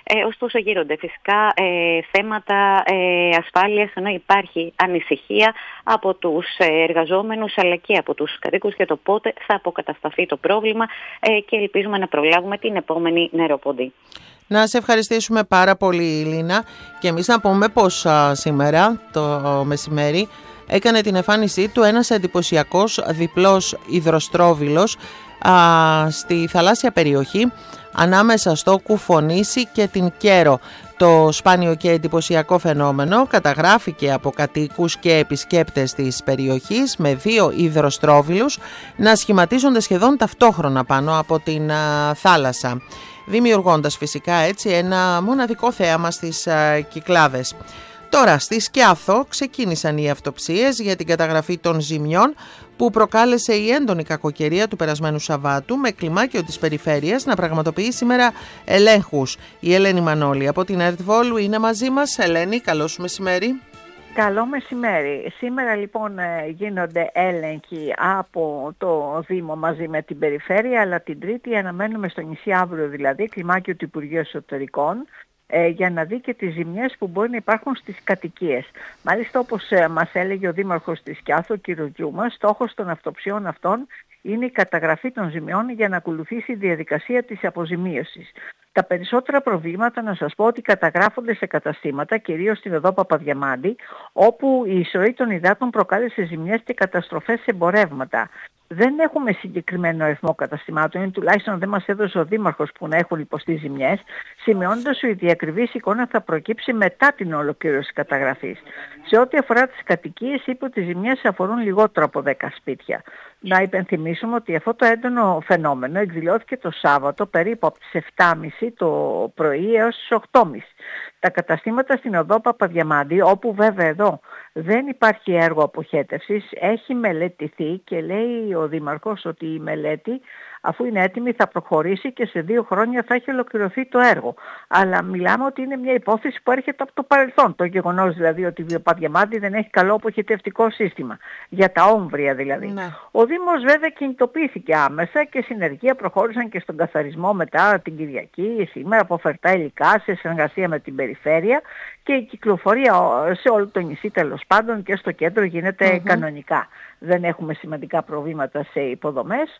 Ωστόσο γύρονται φυσικά θέματα ασφάλειας, ενώ υπάρχει ανησυχία από τους εργαζόμενους αλλά και από τους κατοίκους για το πότε θα αποκατασταθεί το πρόβλημα και ελπίζουμε να προλάβουμε την επόμενη νεροποντή. Να σε ευχαριστήσουμε πάρα πολύ, Λίνα, και εμείς να πούμε πως σήμερα το μεσημέρι έκανε την εμφάνισή του ένας εντυπωσιακός διπλός υδροστρόβιλος στη θαλάσσια περιοχή ανάμεσα στο Κουφονήσι και την Κέρο. Το σπάνιο και εντυπωσιακό φαινόμενο καταγράφηκε από κατοίκους και επισκέπτες της περιοχής με δύο υδροστρόβιλους να σχηματίζονται σχεδόν ταυτόχρονα πάνω από την θάλασσα, δημιουργώντας φυσικά έτσι ένα μοναδικό θέαμα στις Κυκλάδες. Τώρα στη Σκιάθο ξεκίνησαν οι αυτοψίες για την καταγραφή των ζημιών που προκάλεσε η έντονη κακοκαιρία του περασμένου Σαββάτου, με κλιμάκιο της περιφέρειας να πραγματοποιεί σήμερα ελέγχους. Η Ελένη Μανώλη από την ΕΡΤ Βόλου είναι μαζί μας. Ελένη, καλό σου μεσημέρι. Καλό μεσημέρι. Σήμερα λοιπόν γίνονται έλεγχοι από το Δήμο μαζί με την περιφέρεια, αλλά την Τρίτη αναμένουμε στο νησί αύριο δηλαδή κλιμάκιο του Υπουργείου Εσωτερικών για να δει και τις ζημιές που μπορεί να υπάρχουν στις κατοικίες. Μάλιστα, όπως μας έλεγε ο Δήμαρχος της Σκιάθου, ο κ. Τζούμας, στόχος των αυτοψιών αυτών είναι η καταγραφή των ζημιών για να ακολουθήσει η διαδικασία της αποζημίωσης. Τα περισσότερα προβλήματα, να σας πω, ότι καταγράφονται σε καταστήματα, κυρίως στην οδό Παπαδιαμάντη, όπου η εισρωή των υδάτων προκάλεσε ζημιές και καταστροφές σε εμπορεύματα. Δεν έχουμε συγκεκριμένο αριθμό καταστημάτων, ή τουλάχιστον δεν μας έδωσε ο Δήμαρχος που να έχουν υποστεί ζημιές, σημειώνοντας ότι η διακριβής εικόνα θα προκύψει μετά την ολοκλήρωση καταγραφής. Σε ό,τι αφορά τις κατοικίες, είπε ότι οι ζημιές αφορούν λιγότερο από 10 σπίτια. Να υπενθυμίσουμε ότι αυτό το έντονο φαινόμενο εκδηλώθηκε το Σάββατο περίπου από τις 7.30 το πρωί έως τις 8.30. Τα καταστήματα στην οδό Παπαδιαμάντη, όπου βέβαια εδώ δεν υπάρχει έργο αποχέτευσης, έχει μελετηθεί και λέει ο Δήμαρχος ότι η μελέτη, αφού είναι έτοιμη, θα προχωρήσει και σε 2 χρόνια θα έχει ολοκληρωθεί το έργο. Αλλά μιλάμε ότι είναι μια υπόθεση που έρχεται από το παρελθόν. Το γεγονός δηλαδή ότι η Παπαδιαμάντη δεν έχει καλό αποχετευτικό σύστημα. Για τα όμβρια δηλαδή. Ναι. Ο Δήμος βέβαια κινητοποιήθηκε άμεσα και συνεργεία προχώρησαν και στον καθαρισμό μετά την Κυριακή, σήμερα, από φερτά υλικά σε συνεργασία με την περιφέρεια, και η κυκλοφορία σε όλο το νησί τέλος πάντων και στο κέντρο γίνεται κανονικά. Δεν έχουμε σημαντικά προβλήματα σε υποδομές.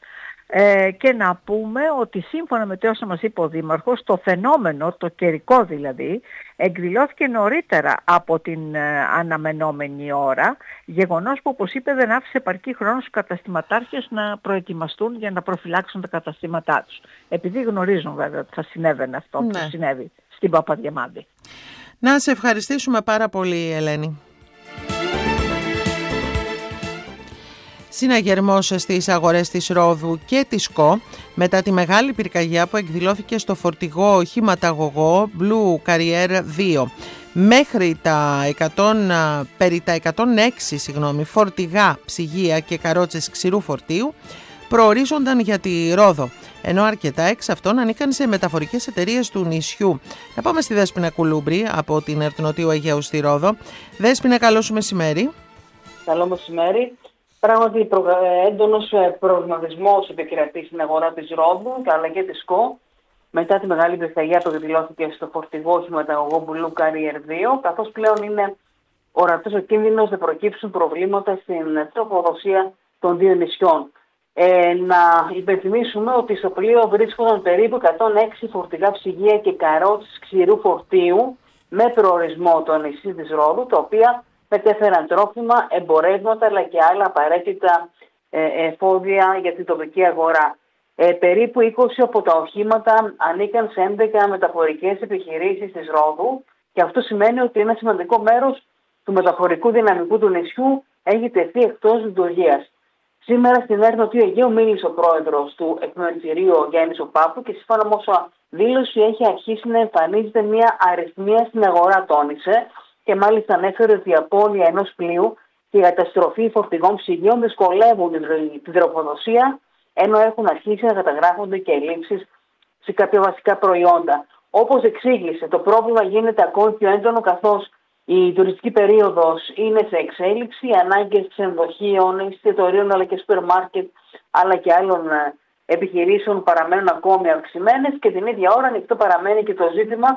Και να πούμε ότι σύμφωνα με το όσο μας είπε ο Δήμαρχος, το φαινόμενο, το καιρικό δηλαδή, εκδηλώθηκε νωρίτερα από την αναμενόμενη ώρα, γεγονός που, όπως είπε, δεν άφησε επαρκή χρόνο στους καταστηματάρχες να προετοιμαστούν για να προφυλάξουν τα καταστήματά τους. Επειδή γνωρίζουν βέβαια ότι θα συνέβαινε αυτό που συνέβη στην Παπαδιαμάντη. Να σε ευχαριστήσουμε πάρα πολύ, Ελένη. Συναγερμός στις αγορές της Ρόδου και της ΚΟ μετά τη μεγάλη πυρκαγιά που εκδηλώθηκε στο φορτηγό οχηματαγωγό Blue Carrier 2. Μέχρι περί τα 106 φορτηγά, ψυγεία και καρότσες ξηρού φορτίου προορίζονταν για τη Ρόδο, ενώ αρκετά εξ αυτών ανήκαν σε μεταφορικές εταιρείες του νησιού. Να πάμε στη Δέσποινα Κουλούμπρη από την ΕΡΤ Νοτιού Αιγαίου στη Ρόδο. Δέσποινα, καλό σου μεσημέρι. Καλό μεσημέρι. Πράγματι, έντονος προβληματισμός επικρατεί στην αγορά της Ρόδου αλλά και της ΚΟ μετά τη μεγάλη πυρκαγιά που εκδηλώθηκε στο φορτηγό οχηματαγωγό Blue Carrier 2, καθώς πλέον είναι ορατός ο κίνδυνος να προκύψουν προβλήματα στην τροφοδοσία των δύο νησιών. Να υπενθυμίσουμε ότι στο πλοίο βρίσκονταν περίπου 106 φορτηγά ψυγεία και καρότσες ξηρού φορτίου με προορισμό το νησί της Ρόδου, τα οποία μετέφεραν τρόφιμα, εμπορεύματα αλλά και άλλα απαραίτητα εφόδια για την τοπική αγορά. Περίπου 20 από τα οχήματα ανήκαν σε 11 μεταφορικές επιχειρήσεις της Ρόδου, και αυτό σημαίνει ότι ένα σημαντικό μέρος του μεταφορικού δυναμικού του νησιού έχει τεθεί εκτός λειτουργίας. Σήμερα στην ΕΡΤ Νοτιού Αιγαίου μίλησε ο πρόεδρος του επιμελητηρίου, ο Γιάννης Οπάπου, και σύμφωνα με όσα δήλωση έχει αρχίσει να εμφανίζεται μια αριθμία στην αγορά, τόνισε, και μάλιστα ανέφερε ότι η απώλεια ενός πλοίου και η καταστροφή φορτηγών ψυγείων δυσκολεύουν την τροφοδοσία, ενώ έχουν αρχίσει να καταγράφονται και ελλείψεις σε κάποια βασικά προϊόντα. Όπως εξήγησε, το πρόβλημα γίνεται ακόμη πιο έντονο, καθώς η τουριστική περίοδος είναι σε εξέλιξη, οι ανάγκες ξενοδοχείων, εστιατορίων αλλά και σούπερ μάρκετ αλλά και άλλων επιχειρήσεων παραμένουν ακόμη αυξημένες, και την ίδια ώρα ανοιχτό παραμένει και το ζήτημα